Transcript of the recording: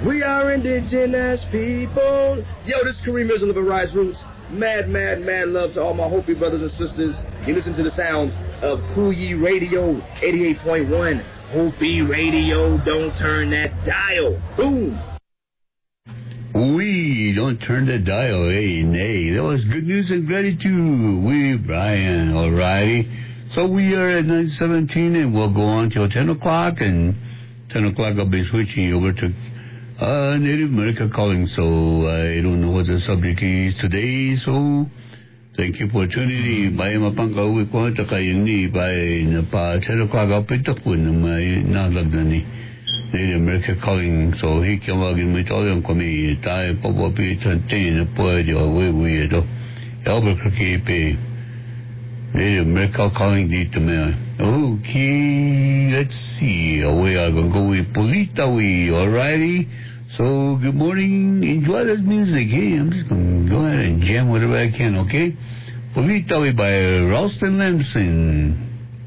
We are indigenous people. Yo, this is Kareem Mizzle of Arise Roots. Mad love to all my Hopi brothers and sisters. You listen to the sounds of Kuyi Radio 88.1. Hopi Radio, don't turn that dial. Boom. We don't turn the dial, nay. That was good news and gratitude. We, Brian, alrighty. So we are at 9:17 and we'll go on till 10 o'clock. And 10 o'clock I'll be switching over to Native America calling. So I don't know what the subject is today. So thank you for tuning in. Bye mapangka uwi ko takayang ni. Bye na pa 10 o'clock I'll pick up with my nalagdan ni. Native America calling, so he came out and we told him, come here, die, Papa Peter, Tain, Poet, or we do. Albuquerque, Native America calling the to me. Okay, let's see. We are going to go with Polita, alrighty. So, good morning. Enjoy this music. Hey, I'm just going to go ahead and jam whatever I can, okay? Polita by Ralston Lamson.